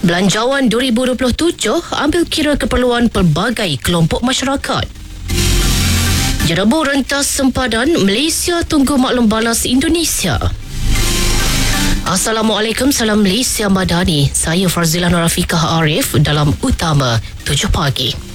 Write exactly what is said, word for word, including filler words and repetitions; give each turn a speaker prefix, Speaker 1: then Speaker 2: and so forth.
Speaker 1: Belanjawan dua ribu dua puluh tujuh ambil kira keperluan pelbagai kelompok masyarakat. Jerebu rentas sempadan, Malaysia tunggu maklum balas Indonesia. Assalamualaikum, salam Malaysia Madani. Saya Farzila Nurafikah Arif dalam Utama tujuh pagi.